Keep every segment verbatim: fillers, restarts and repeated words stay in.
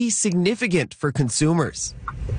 be significant for consumers.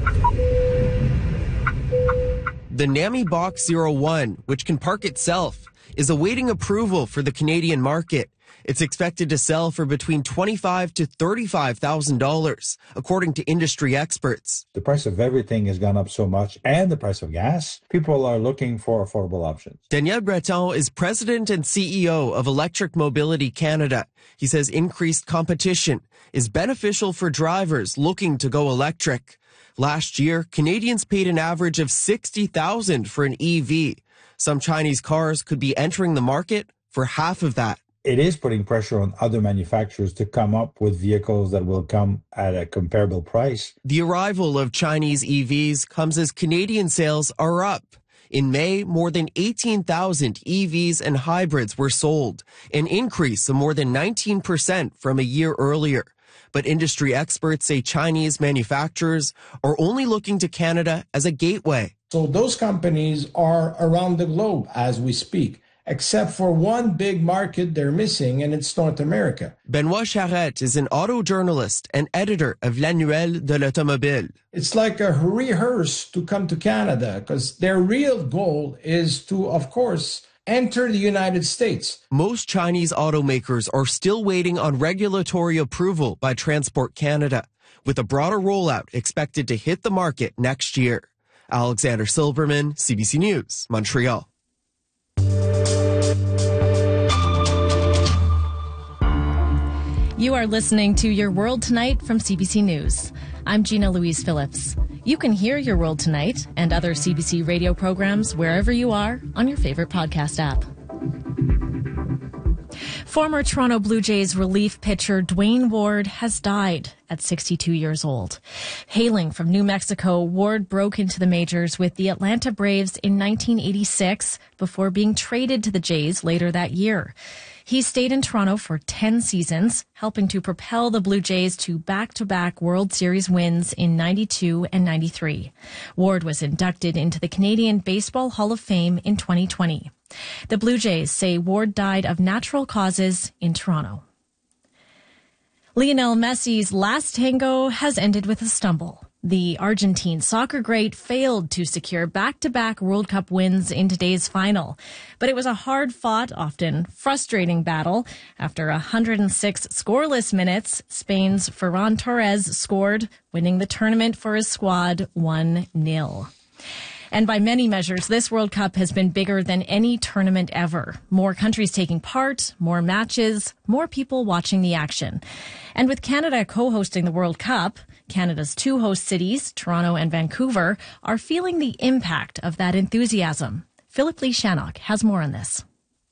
The Nami Box zero one, which can park itself, is awaiting approval for the Canadian market. It's expected to sell for between twenty-five thousand to thirty-five thousand dollars, according to industry experts. The price of everything has gone up so much, and the price of gas. People are looking for affordable options. Daniel Breton is president and C E O of Electric Mobility Canada. He says increased competition is beneficial for drivers looking to go electric. Last year, Canadians paid an average of sixty thousand dollars for an E V. Some Chinese cars could be entering the market for half of that. It is putting pressure on other manufacturers to come up with vehicles that will come at a comparable price. The arrival of Chinese E Vs comes as Canadian sales are up. In May, more than eighteen thousand E Vs and hybrids were sold, an increase of more than nineteen percent from a year earlier. But industry experts say Chinese manufacturers are only looking to Canada as a gateway. So those companies are around the globe as we speak, except for one big market they're missing, and it's North America. Benoit Charette is an auto journalist and editor of L'Annuel de l'Automobile. It's like a rehearse to come to Canada because their real goal is to, of course, enter the United States. Most Chinese automakers are still waiting on regulatory approval by Transport Canada, with a broader rollout expected to hit the market next year. Alexander Silverman, C B C News, Montreal. You are listening to Your World Tonight from C B C News. I'm Gina Louise Phillips. You can hear Your World Tonight and other C B C radio programs wherever you are on your favorite podcast app. Former Toronto Blue Jays relief pitcher Dwayne Ward has died at sixty-two years old. Hailing from New Mexico, Ward broke into the majors with the Atlanta Braves in nineteen eighty-six before being traded to the Jays later that year. He stayed in Toronto for ten seasons, helping to propel the Blue Jays to back-to-back World Series wins in ninety-two and ninety-three. Ward was inducted into the Canadian Baseball Hall of Fame in twenty twenty. The Blue Jays say Ward died of natural causes in Toronto. Lionel Messi's last tango has ended with a stumble. The Argentine soccer great failed to secure back-to-back World Cup wins in today's final. But it was a hard-fought, often frustrating battle. After one hundred six scoreless minutes, Spain's Ferran Torres scored, winning the tournament for his squad one nil. And by many measures, this World Cup has been bigger than any tournament ever. More countries taking part, more matches, more people watching the action. And with Canada co-hosting the World Cup, Canada's two host cities, Toronto and Vancouver, are feeling the impact of that enthusiasm. Philip Lee Shannock has more on this.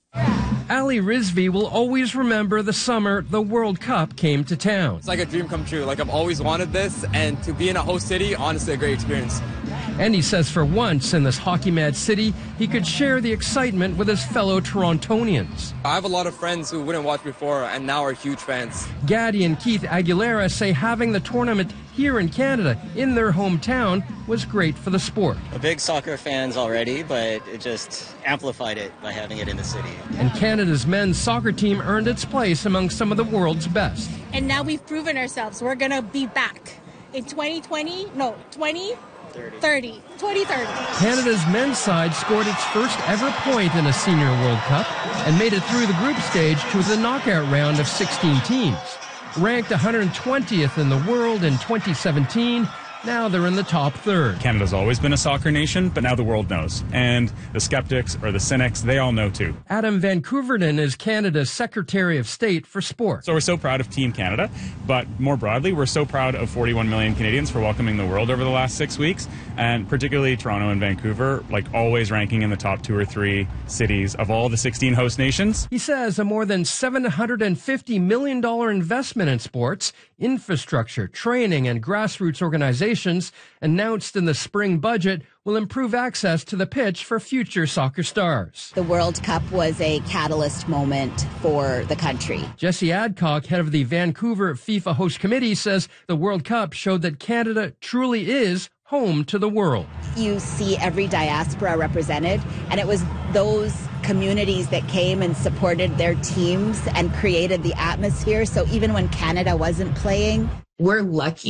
Ali Rizvi will always remember the summer the World Cup came to town. It's like a dream come true. Like, I've always wanted this, and to be in a host city, honestly, a great experience. And he says for once in this hockey-mad city, he could share the excitement with his fellow Torontonians. I have a lot of friends who wouldn't watch before and now are huge fans. Gaddy and Keith Aguilera say having the tournament here in Canada, in their hometown, was great for the sport. We're big soccer fans already, but it just amplified it by having it in the city. And Canada's men's soccer team earned its place among some of the world's best. And now we've proven ourselves. We're going to be back in twenty twenty, no, twenty thirty, twenty thirty. Canada's men's side scored its first ever point in a senior World Cup and made it through the group stage to the knockout round of sixteen teams. Ranked one hundred twentieth in the world in twenty seventeen, now they're in the top third. Canada's always been a soccer nation, but now the world knows. And the skeptics or the cynics, they all know too. Adam Van Couverden is Canada's Secretary of State for Sport. So we're so proud of Team Canada, but more broadly, we're so proud of forty-one million Canadians for welcoming the world over the last six weeks, and particularly Toronto and Vancouver, like always ranking in the top two or three cities of all the sixteen host nations. He says a more than seven hundred fifty million dollars investment in sports, infrastructure, training, and grassroots organizations announced in the spring budget will improve access to the pitch for future soccer stars. The World Cup was a catalyst moment for the country. Jesse Adcock, head of the Vancouver FIFA host committee, says the World Cup showed that Canada truly is home to the world. You see every diaspora represented, and it was those communities that came and supported their teams and created the atmosphere. So even when Canada wasn't playing, we're lucky